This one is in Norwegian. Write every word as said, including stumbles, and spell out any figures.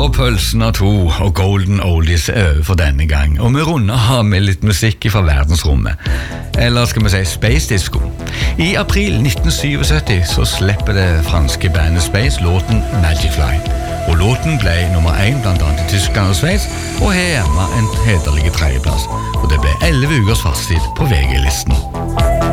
og pølsen av to, og Golden Oldies er over for denne gang. Og vi runder har med litt musikk fra verdensrommet. Eller skal vi si Space Disco. I april nitten syttisju så slipper det franske bandet Space låten Magifly. Og låten ble nummer én blant annet i Tyskland og Sveits, og her hjemme en hederlig tredjeplass. Og det ble elleve ukers fartstid på V G-listen.